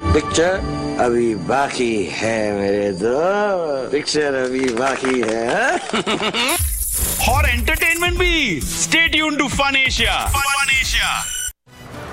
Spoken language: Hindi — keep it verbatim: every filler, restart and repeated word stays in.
पिक्चर अभी बाकी है मेरे दो, पिक्चर अभी बाकी है। और एंटरटेनमेंट भी। Stay tune to fun Asia. Fun Asia.